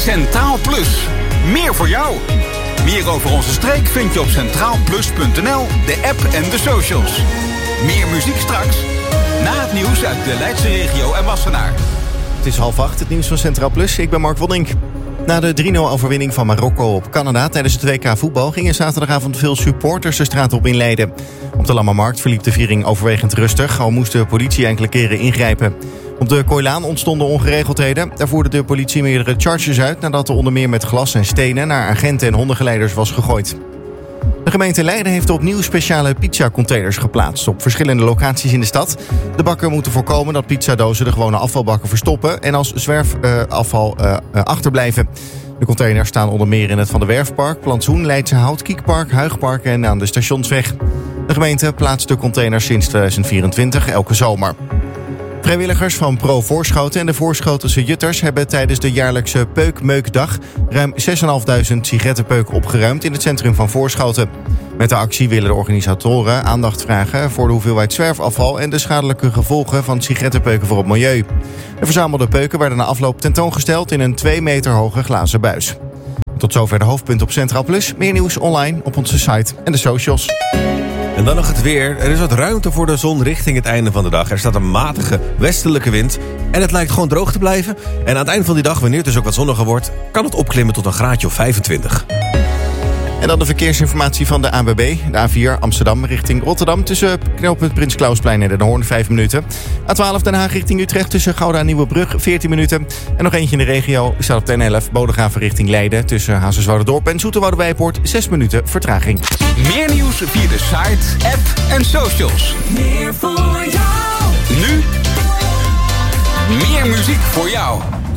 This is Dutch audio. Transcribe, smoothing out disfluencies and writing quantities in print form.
Centraal Plus. Meer voor jou. Meer over onze streek vind je op centraalplus.nl, de app en de socials. Meer muziek straks. Na het nieuws uit de Leidse regio en Wassenaar. Het is 7:30, het nieuws van Centraal Plus. Ik ben Mark Wollink. Na de 3-0-overwinning van Marokko op Canada tijdens het WK voetbal gingen zaterdagavond veel supporters de straat op in Leiden. Op de Lammermarkt verliep de viering overwegend rustig, al moest de politie enkele keren ingrijpen. Op de Kooilaan ontstonden ongeregeldheden. Daar voerde de politie meerdere charges uit nadat er onder meer met glas en stenen naar agenten en hondengeleiders was gegooid. De gemeente Leiden heeft opnieuw speciale pizzacontainers geplaatst op verschillende locaties in de stad. De bakken moeten voorkomen dat pizzadozen de gewone afvalbakken verstoppen en als zwerfafval achterblijven. De containers staan onder meer in het Van der Werfpark, Plantsoen, Leidse Hout, Kiekpark, Huigpark en aan de Stationsweg. De gemeente plaatst de containers sinds 2024 elke zomer. Vrijwilligers van Pro Voorschoten en de Voorschotense Jutters hebben tijdens de jaarlijkse Peukmeukdag ruim 6.500 sigarettenpeuken opgeruimd in het centrum van Voorschoten. Met de actie willen de organisatoren aandacht vragen voor de hoeveelheid zwerfafval en de schadelijke gevolgen van sigarettenpeuken voor het milieu. De verzamelde peuken werden na afloop tentoongesteld in een 2 meter hoge glazen buis. Tot zover de hoofdpunten op Centraal Plus. Meer nieuws online op onze site en de socials. En dan nog het weer. Er is wat ruimte voor de zon richting het einde van de dag. Er staat een matige westelijke wind. En het lijkt gewoon droog te blijven. En aan het eind van die dag, wanneer het dus ook wat zonniger wordt, kan het opklimmen tot een graadje of 25. En dan de verkeersinformatie van de ANWB. De A4 Amsterdam richting Rotterdam tussen knooppunt Prins Klausplein en Den Hoorn 5 minuten. A12 Den Haag richting Utrecht tussen Gouda en Nieuwebrug 14 minuten. En nog eentje in de regio staat op de N11 Bodegraven richting Leiden tussen Hazerswoude-Dorp en Zoeterwoude-Wijpoort 6 minuten vertraging. Meer nieuws via de site, app en socials. Meer voor jou. Nu meer muziek voor jou.